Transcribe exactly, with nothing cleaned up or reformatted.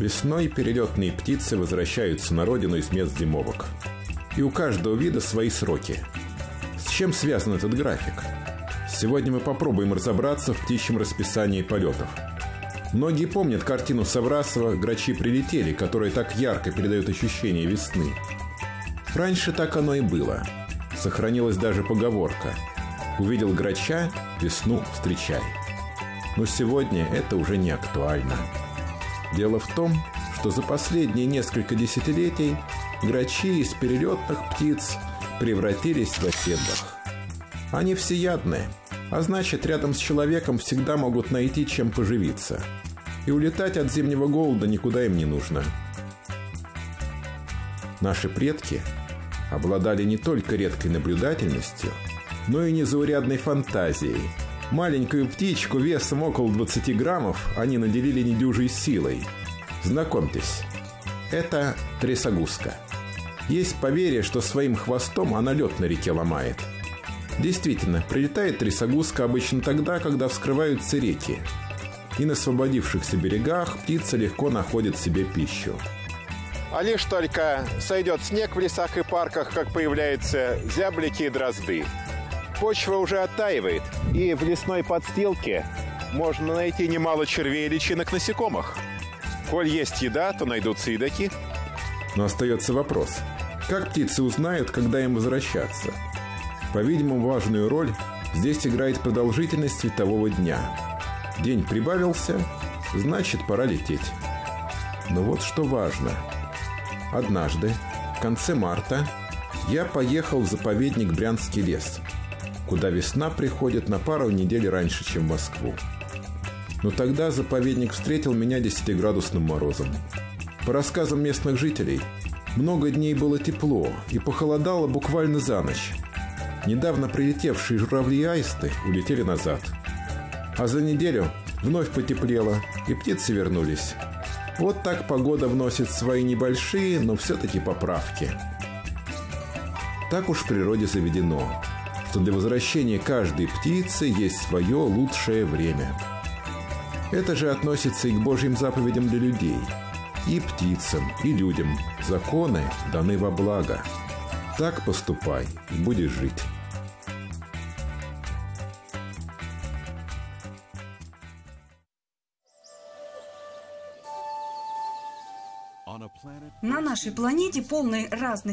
Весной перелетные птицы возвращаются на родину из мест зимовок. И у каждого вида свои сроки. С чем связан этот график? Сегодня мы попробуем разобраться в птичьем расписании полетов. Многие помнят картину Саврасова «Грачи прилетели», которая так ярко передает ощущение весны. Раньше так оно и было. Сохранилась даже поговорка: «Увидел грача, весну встречай». Но сегодня это уже не актуально. Дело в том, что за последние несколько десятилетий грачи из перелетных птиц превратились в оседлых. Они всеядны, а значит, рядом с человеком всегда могут найти чем поживиться. И улетать от зимнего голода никуда им не нужно. Наши предки обладали не только редкой наблюдательностью, но и незаурядной фантазией. Маленькую птичку весом около двадцати граммов они наделили недюжей силой. Знакомьтесь, это трясогузка. Есть поверье, что своим хвостом она лед на реке ломает. Действительно, прилетает трясогузка обычно тогда, когда вскрываются реки. И на освободившихся берегах птица легко находит себе пищу. А лишь только сойдет снег в лесах и парках, как появляются зяблики и дрозды. Почва уже оттаивает, и в лесной подстилке можно найти немало червей и личинок насекомых. Коль есть еда, то найдутся едоки. Но остается вопрос: как птицы узнают, когда им возвращаться? По-видимому, важную роль здесь играет продолжительность светового дня. День прибавился, значит, пора лететь. Но вот что важно. Однажды, в конце марта, я поехал в заповедник Брянский лес, куда весна приходит на пару недель раньше, чем в Москву. Но тогда заповедник встретил меня десятиградусным морозом. По рассказам местных жителей, много дней было тепло и похолодало буквально за ночь. Недавно прилетевшие журавли-аисты улетели назад. А за неделю вновь потеплело, и птицы вернулись. Вот так погода вносит свои небольшие, но все-таки поправки. Так уж в природе заведено, что для возвращения каждой птицы есть свое лучшее время. Это же относится и к Божьим заповедям для людей. И птицам, и людям законы даны во благо. Так поступай, и будешь жить. На нашей планете, полной разных